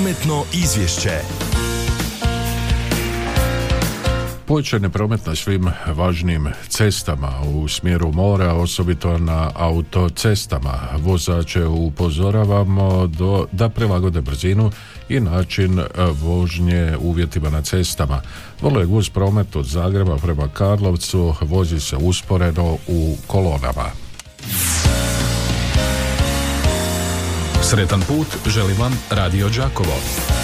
Prometno izvješće. Pojačan je promet na svim važnim cestama u smjeru mora, osobito na autocestama. Vozače upozoravamo da prilagode brzinu i način vožnje uvjetima na cestama. Vrlo je gust promet od Zagreba prema Karlovcu, vozi se usporeno u kolonama. Sretan put želi vam Radio Đakovo.